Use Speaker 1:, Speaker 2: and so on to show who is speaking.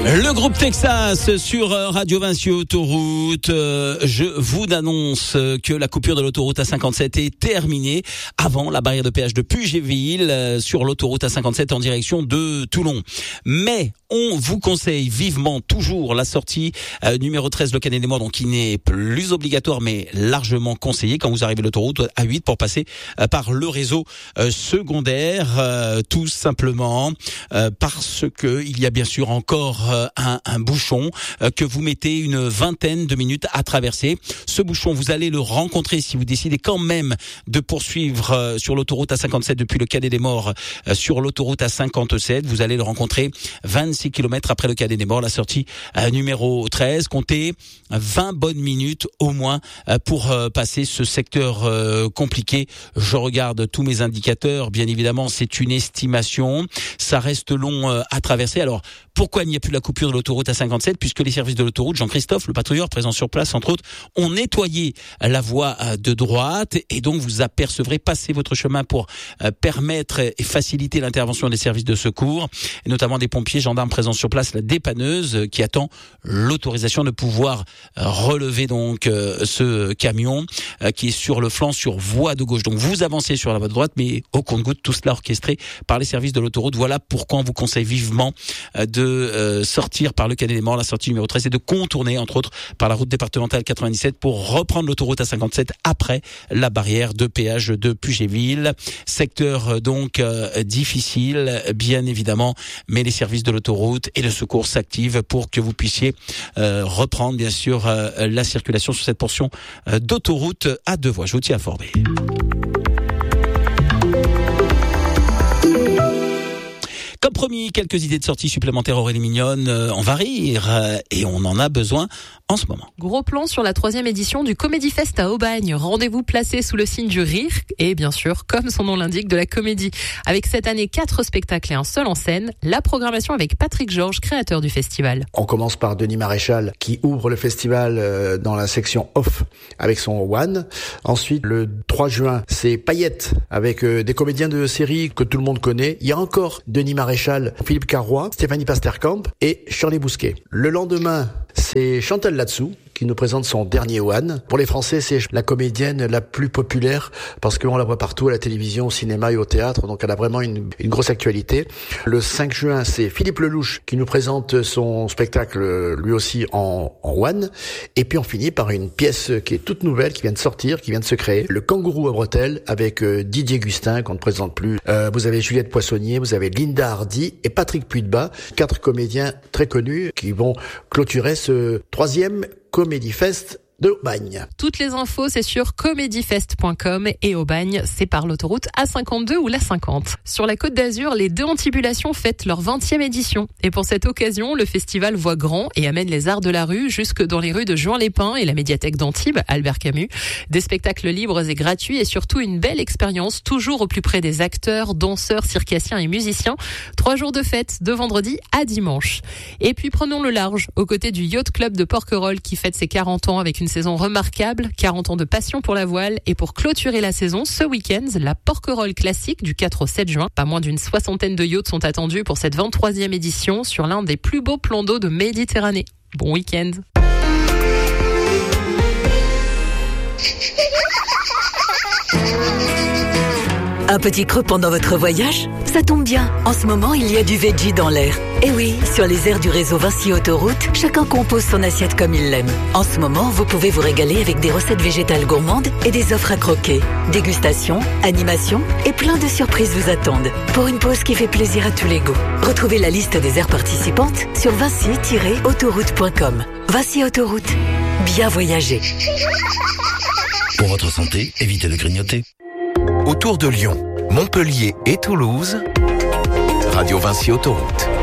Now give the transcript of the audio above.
Speaker 1: Le groupe Texas sur Radio Vinci Autoroute. Je vous annonce que la coupure de l'autoroute A57 est terminée avant la barrière de péage de Puget-Ville sur l'autoroute A57 en direction de Toulon. Mais on vous conseille vivement toujours la sortie numéro 13 le Canet des Morts, donc qui n'est plus obligatoire mais largement conseillé quand vous arrivez à l'autoroute A8 pour passer par le réseau secondaire, tout simplement parce que il y a bien sûr encore un bouchon que vous mettez une vingtaine de minutes à traverser. Ce bouchon, vous allez le rencontrer si vous décidez quand même de poursuivre sur l'autoroute A57 depuis le Canet des Morts sur l'autoroute A57. Vous allez le rencontrer 26 km après le Canet des Morts, la sortie numéro 13. Comptez 20 bonnes minutes au moins pour passer ce secteur compliqué. Je regarde tous mes indicateurs. Bien évidemment, c'est une estimation. Ça reste long à traverser. Alors, pourquoi il n'y a plus la coupure de l'autoroute A57? Puisque les services de l'autoroute, Jean-Christophe, le patrouilleur présent sur place, entre autres, ont nettoyé la voie de droite et donc vous apercevrez passer votre chemin pour permettre et faciliter l'intervention des services de secours, et notamment des pompiers, gendarmes présents sur place, la dépanneuse qui attend l'autorisation de pouvoir relever donc ce camion qui est sur le flanc sur voie de gauche. Donc vous avancez sur la voie de droite, mais au compte-gouttes, tout cela orchestré par les services de l'autoroute. Voilà pourquoi on vous conseille vivement de sortir par le Canet des Morts, la sortie numéro 13, et de contourner entre autres par la route départementale 97 pour reprendre l'autoroute A57 après la barrière de péage de Puget-Ville. Secteur donc difficile bien évidemment, mais les services de l'autoroute et de secours s'activent pour que vous puissiez reprendre bien sûr la circulation sur cette portion d'autoroute à deux voies. Je vous tiens informé. Comme promis, quelques idées de sortie supplémentaires, Aurélie Mignonne. On va rire et on en a besoin en ce moment.
Speaker 2: Gros plan sur la 3e édition du Comedy Fest à Aubagne. Rendez-vous placé sous le signe du rire et bien sûr, comme son nom l'indique, de la comédie. Avec cette année 4 spectacles et un seul en scène, la programmation avec Patrick Georges, créateur du festival.
Speaker 3: On commence par Denis Maréchal qui ouvre le festival dans la section off avec son One. Ensuite, le 3 juin, c'est Paillettes avec des comédiens de série que tout le monde connaît. Il y a encore Denis Maréchal, Philippe Carrois, Stéphanie Pasterkamp et Shirley Bousquet. Le lendemain, c'est Chantal Latsou qui nous présente son dernier One. Pour les Français, c'est la comédienne la plus populaire parce qu'on la voit partout à la télévision, au cinéma et au théâtre, donc elle a vraiment une grosse actualité. Le 5 juin, c'est Philippe Lelouch qui nous présente son spectacle lui aussi en One. Et puis on finit par une pièce qui est toute nouvelle, qui vient de sortir, qui vient de se créer, Le Kangourou à bretelles avec Didier Gustin qu'on ne présente plus. Vous avez Juliette Poissonnier, vous avez Linda Hardy et Patrick Puydebas, 4 comédiens très connus qui vont clôturer ce 3e Comedy Fest de Aubagne.
Speaker 2: Toutes les infos, c'est sur comedyfest.com et Aubagne, c'est par l'autoroute A52 ou l'A50. Sur la Côte d'Azur, les Deux Antibulations fêtent leur 20e édition. Et pour cette occasion, le festival voit grand et amène les arts de la rue jusque dans les rues de Juan Lépin et la médiathèque d'Antibes, Albert Camus. Des spectacles libres et gratuits et surtout une belle expérience, toujours au plus près des acteurs, danseurs, circassiens et musiciens. 3 jours de fête, de vendredi à dimanche. Et puis prenons le large, aux côtés du Yacht Club de Porquerolles qui fête ses 40 ans avec une saison remarquable, 40 ans de passion pour la voile, et pour clôturer la saison, ce week-end, la Porquerolles Classique du 4 au 7 juin. Pas moins d'une 60aine de yachts sont attendus pour cette 23e édition sur l'un des plus beaux plans d'eau de Méditerranée. Bon week-end.
Speaker 4: Un petit creux pendant votre voyage? Ça tombe bien, en ce moment il y a du veggie dans l'air. Et oui, sur les aires du réseau Vinci Autoroute, chacun compose son assiette comme il l'aime. En ce moment, vous pouvez vous régaler avec des recettes végétales gourmandes et des offres à croquer. Dégustation, animation et plein de surprises vous attendent. Pour une pause qui fait plaisir à tous les goûts. Retrouvez la liste des aires participantes sur vinci-autoroute.com. Vinci Autoroute, bien voyager.
Speaker 5: Pour votre santé, évitez de grignoter. Autour de Lyon, Montpellier et Toulouse, Radio Vinci Autoroute.